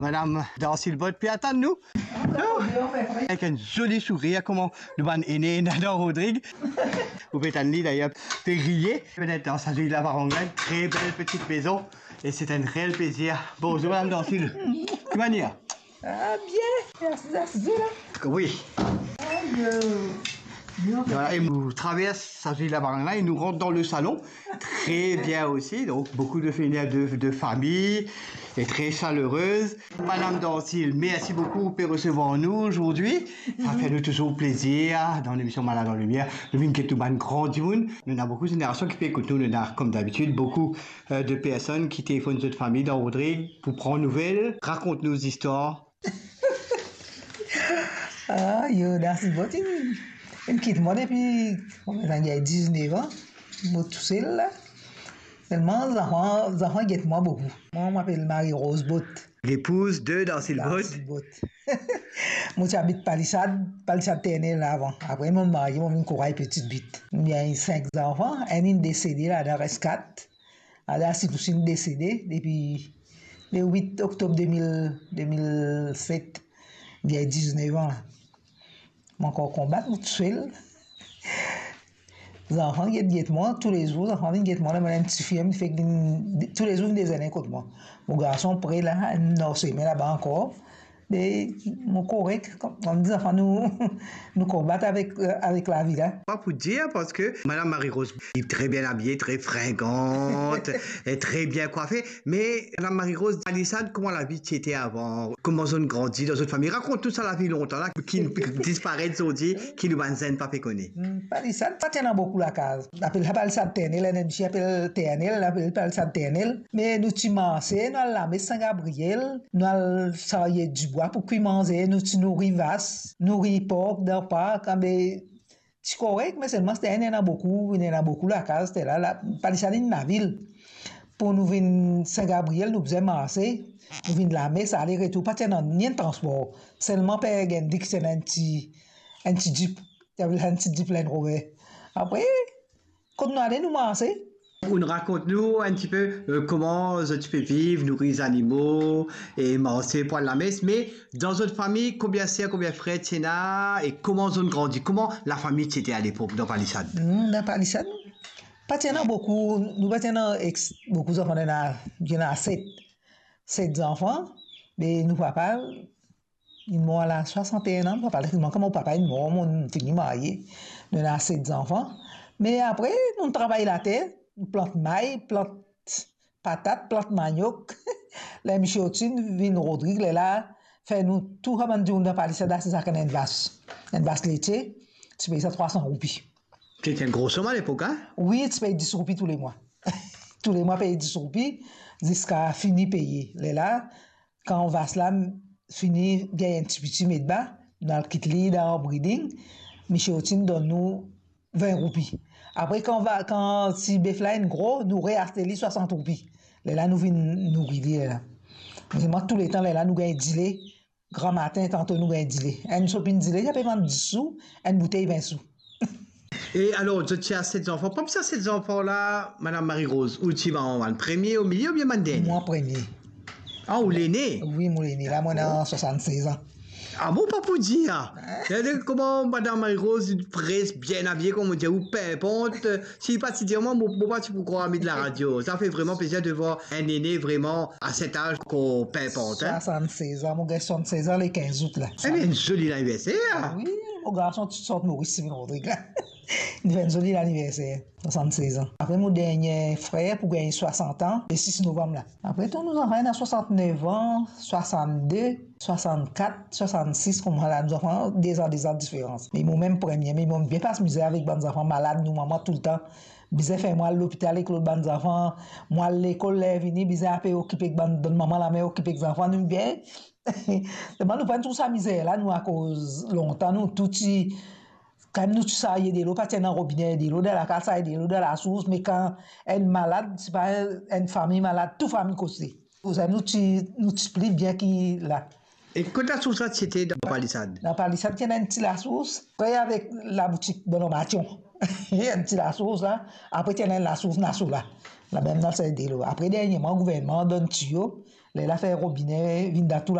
Madame Darcy-Vote peut attendre nous. Avec un joli sourire, comment le ban aîné Nadar Rodrigue. Vous pouvez attendre d'ailleurs, peut griller. Peut-être dans sa ville de la Varangane, très belle petite maison. Et c'est un réel plaisir. Bonjour Madame Darcy. Comment dire? Ah bien, merci là. Oui. Voilà, et nous traverse sa ville de la Varangane et nous rentre dans le salon. Très bien aussi, donc beaucoup de famille et très chaleureuse. Madame Darcy, merci beaucoup pour recevoir nous aujourd'hui. Ça fait nous toujours plaisir dans l'émission Malade en Lumière. Nous venons de tout grand monde. Nous avons beaucoup de générations qui écoutent nous. Nous avons, comme d'habitude, beaucoup de personnes qui téléphonent notre famille dans Rodrigue pour prendre nouvelles. Raconte-nous des histoires. Ah, yo, merci beaucoup. Il me quitte moi depuis, il y a 19 ans. Moi tout seul là. Seulement, les enfants guettent moi beaucoup. Moi, on m'appelle Marie-Rose Bott. L'épouse de Darcy-Vote. Moi, j'habite Palissade TNL là avant. Après, mon mari, mon venu courir petite bite. Il y a 5 enfants. Un est décédé là, dans reste 4. Là, c'est aussi décédé depuis le 8 octobre 2007. Il y a 19 ans. Je encore combattre tout seul. Les enfants guettent moi tous les jours. Les enfants guettent moi. Là, un petit fille, fait tous les jours des années contre moi. Mon garçon près là, non, c'est mais là-bas encore. Mais mon correct, comme dit, enfin, nous combattons avec la vie là. Pas pour dire, parce que Madame Marie-Rose est très bien habillée, très fringante, et très bien coiffée. Mais Madame Marie-Rose, Palissade, comment la vie était avant? Comment on grandit dans une famille? Raconte tout ça la vie longtemps, là, qui disparaît aujourd'hui, qui nous banzène pas fait connaître. Palissade, pas tellement beaucoup la case. On appelle la Palissade TNL, on appelle TNL, on appelle Palissade TNL. Mais nous timmassons, nous allons la messe Saint-Gabriel, nous allons travailler du bois pour cuire manger, nous nourrir vaches, nourrir porc, dans pas, quand c'est correct, mais seulement c'était il y en a beaucoup la case, c'était là, la Palissade in la ville. Pour nous venir Saint-Gabriel, nous faisions marcher, nous venir de la messe, aller retour, pas ni de transport, seulement pour un c'est un petit jeep, il y avait un petit jeep Land Rover. Après, quand nous allons nous marcher. Raconte-nous un petit peu comment tu peux vivre, nourrir les animaux et manger pour la messe. Mais dans une famille, combien sœurs, combien frères tu as et comment on grandit? Comment la famille était à l'époque dans Palissade? Dans Palissade, pas tellement beaucoup. Nous pas tellement beaucoup d'enfants. Il y en a 7 enfants. Mais nous papa, il mort à 61 ans. Papa, comme mon papa, il mort, on finit marié. Nous avons 7 enfants. Mais après, nous travaillons la terre. Nous plantons maïs, plantons patates, plantons manioc. Les michotines, viennent Rodrigue, là, fait nous tout comme on dit dans Palissade, c'est ça qu'on a une vache laitier. Tu payes ça 300 roupies. C'était une grosse somme à l'époque, hein? Oui, tu payes 10 roupies tous les mois. Tous les mois, payer 10 roupies jusqu'à finir payer. Là, quand on va cela, finir, il y a un petit médecin dans le kit dans le breeding. Michotine donne nous 20 roupies. Après, quand si Befla est gros, nous réachetons 60 roupies. Là, nous venons nous guider. Là. Vraiment, tous les temps, là, nous gagnons 10 lait. Grand matin, tantôt, nous gagnons 10 lait. Une sopine 10 lait, il y a pas 10 sous, une bouteille 20 sous. Et alors, tu as 7 enfants. Comme ça, 7 enfants-là, Madame Marie-Rose, où tu vas en premier, au milieu ou bien le dernier? Moi, premier. Ah, ou l'aîné? Oui, moi, l'aîné. Là, moi, j'ai 76 ans. Ah bon, pas pour dire. Comment Madame Marie-Rose, presse bien habillée, comme on dit, ou pimpante. Si particulièrement, mon pas tu pourras ami de la radio. Ça fait vraiment plaisir de voir un aîné vraiment à cet âge qu'on pimpante. Hein? 76 ans, mon gars, 76 ans, les 15 août, là. Eh bien, une jolie anniversaire. Ah oui, mon garçon, tu sortes Maurice Sylvain Rodrigue, là. Il fait un joli anniversaire, 76 ans. Après, mon dernier frère, pour gagner 60 ans, le 6 novembre, là. Après, tous nos enfants, ils ont 69 ans, 62, 64, 66, comme là, nos enfants, des ans de différence. Mais mon même premier, mais ils m'ont bien pas se muser avec des enfants malades, nous, maman, tout le temps. Bizarre fait moi à l'hôpital avec l'autre bande enfants, moi à l'école là vini bizarre à occuper avec maman la mère occuper avec enfants nous bien. Nous pas tout ça misère là nous à cause longtemps nous tout quand nous tout ça y de l'eau pas dans robinet de l'eau dans la case de l'eau dans la source mais quand elle malade c'est pas une famille malade toute famille causée. Vous nous explique bien qui là. Et quand la source c'était dans Palissade? Dans Palissade, il y a un petit la source, après avec la boutique Bonomation. Il y a un petit la source là, après il y a la source Nassau là. La même dans c'est de l'eau. Après dernièrement, le gouvernement donne tuyau, Elle a fait robinet, vin da tout